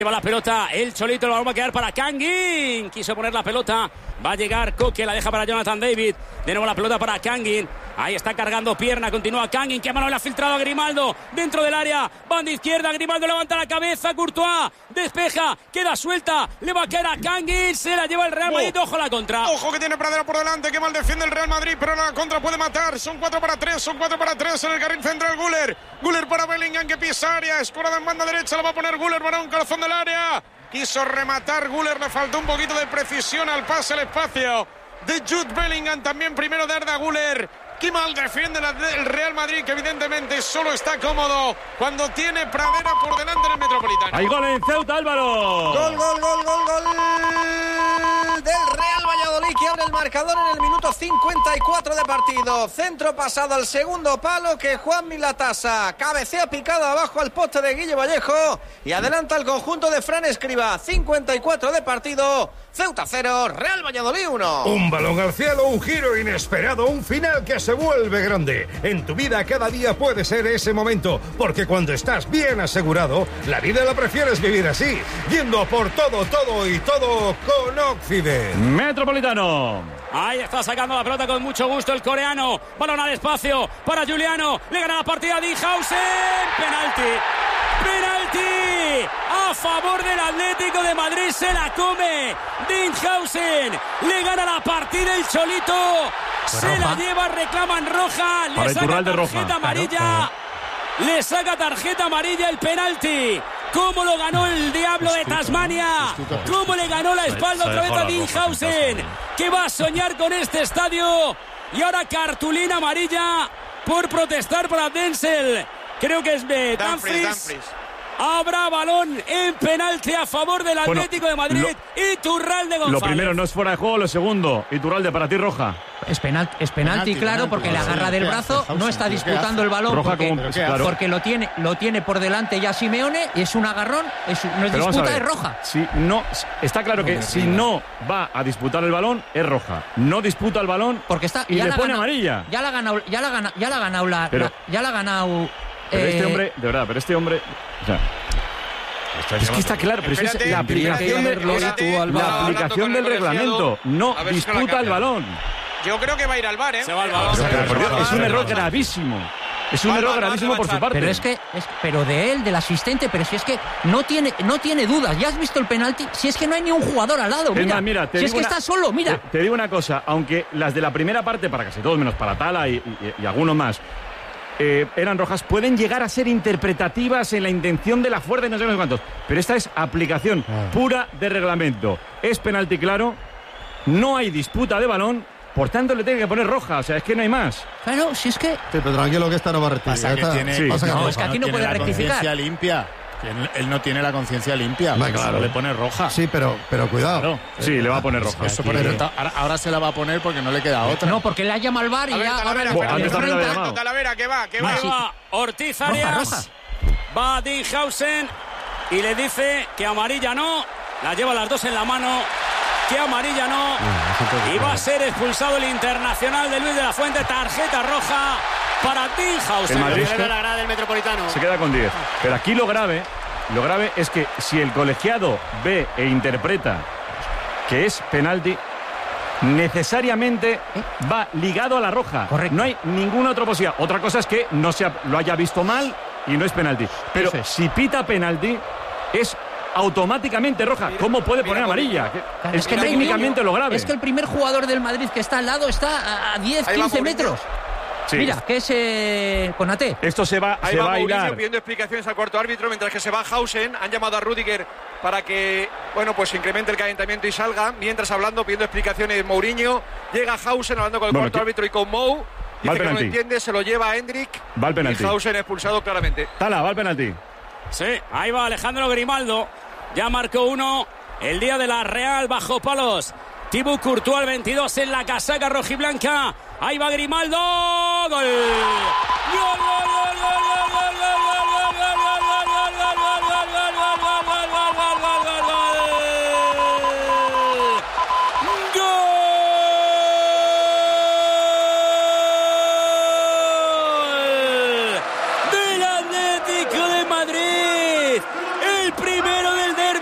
Lleva la pelota, el Cholito, el balón va a quedar para Kangin. Quiso poner la pelota, va a llegar Koke, la deja para Jonathan David. De nuevo la pelota para Kangin. Ahí está cargando pierna, continúa Kangin. Que mano le ha filtrado a Grimaldo dentro del área. Banda izquierda, Grimaldo levanta la cabeza. Courtois despeja, queda suelta. Le va a caer a Kangin, se la lleva el Real Madrid. Ojo la contra. Ojo que tiene Pradera por delante, que mal defiende el Real Madrid, pero la contra puede matar. Son 4 para 3 en el carril central. Guller para Bellingham, que pisa área. Escorada en banda derecha, la va a poner Guller para un calzón del área. Quiso rematar Guller, le faltó un poquito de precisión al pase, el espacio de Jude Bellingham. También primero de Arda Güler. Qué mal defiende el Real Madrid, que evidentemente solo está cómodo cuando tiene Pradera por delante en el Metropolitano. Hay gol en Ceuta, Álvaro. Gol del Real Valladolid, que abre el marcador en el minuto 54 de partido. Centro pasado al segundo palo, que Juan Milatasa cabecea picado abajo al poste de Guille Vallejo y adelanta el conjunto de Fran Escribá. 54 de partido, Ceuta 0, Real Valladolid 1. Un balón al cielo, un giro inesperado, un final que se vuelve grande. En tu vida cada día puede ser ese momento, porque cuando estás bien asegurado, la vida la prefieres vivir así, yendo por todo y todo con Occident. Metropolitano. Ahí está sacando la pelota con mucho gusto el coreano. Balón al espacio para Juliano. Le gana la partida a Dinhausen. Penalti a favor del Atlético de Madrid. Se la come Dinhausen. Le gana la partida el Cholito. Se la lleva, reclaman roja. Le saca tarjeta amarilla. Le saca tarjeta amarilla el penalti. ¿Cómo lo ganó el Diablo de Tasmania? ¿Cómo le ganó la espalda otra vez a Dinhausen? Que va a soñar con este estadio. Y ahora cartulina amarilla por protestar para Denzel. Creo que es de Dumfries. Habrá balón en penalti a favor del Atlético de Madrid. Iturralde González. Lo primero no es fuera de juego, lo segundo, Iturralde, para ti roja. Es penalti, claro, porque le agarra del brazo, no está disputando el balón roja claro. porque lo tiene por delante ya Simeone, y es un agarrón, no es disputa, es roja. Si no, está claro que si no va a disputar el balón, es roja. No disputa el balón porque está, y le pone amarilla. Ya la ha ganado. Pero este hombre, de verdad, o sea, es que está claro, pero es la aplicación del reglamento. No disputa el balón. Yo creo que va a ir al VAR, ¿eh? Se va al VAR. Es un error gravísimo. Es un error gravísimo por su parte. Pero de él, del asistente, pero si es que no tiene dudas. ¿Ya has visto el penalti? Si es que no hay ni un jugador al lado. Mira, si es que está solo, mira. Te digo una cosa, aunque las de la primera parte, para casi todos, menos para Tala y alguno más, eran rojas, pueden llegar a ser interpretativas en la intención de la fuerza y no sé cuántos. Pero esta es aplicación pura de reglamento. Es penalti claro, no hay disputa de balón, por tanto le tiene que poner roja. O sea, es que no hay más. Claro, si es que... Sí, pero tranquilo que esta no va a rectificar. Es que aquí no puede rectificar. Limpia. Él no tiene la conciencia limpia. Claro. Le pone roja. Sí, pero cuidado. Claro. Sí, le va a poner roja. Pero ahora se la va a poner porque no le queda otra. No, porque le ha llamado al VAR y ya... Talavera, que va. Ortiz Arias. Roja. Va Dinhausen y le dice que amarilla no. La lleva las dos en la mano. Que amarilla no. Y va a ser expulsado el internacional de Luis de la Fuente. Tarjeta roja para Dinhausen. El Madrid la grada del Metropolitano. se queda con 10. Pero aquí lo grave es que si el colegiado ve e interpreta que es penalti, necesariamente va ligado a la roja. Correcto. No hay ninguna otra posibilidad. Otra cosa es que no lo haya visto mal y no es penalti. Pero si pita penalti, es automáticamente roja. ¿Cómo puede poner amarilla? Es que técnicamente lo grave. Es que el primer jugador del Madrid que está al lado está a 10, 15 metros. Sí. Mira, que es Konaté. Esto se va a Mourinho pidiendo explicaciones al cuarto árbitro, mientras que se va Hausen. Han llamado a Rüdiger para que, pues incremente el calentamiento y salga. Mientras hablando, pidiendo explicaciones Mourinho. Llega Hausen hablando con el cuarto árbitro y con Mou. Dice que no lo entiende, se lo lleva a Hendrik. Va el penalti. Y Hausen expulsado claramente. Tala, va el penalti. Sí, ahí va Alejandro Grimaldo. Ya marcó uno el día de la Real bajo palos. Thibaut Courtois, el 22 en la casaca rojiblanca. Ahí va Grimaldo. ¡Gol! ¡Gol!